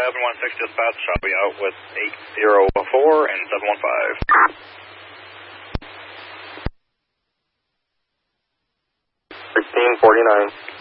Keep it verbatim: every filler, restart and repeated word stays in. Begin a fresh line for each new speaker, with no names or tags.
seven one six dispatch, I'll be out with eight zero four and seven one five.
sixteen forty-nine.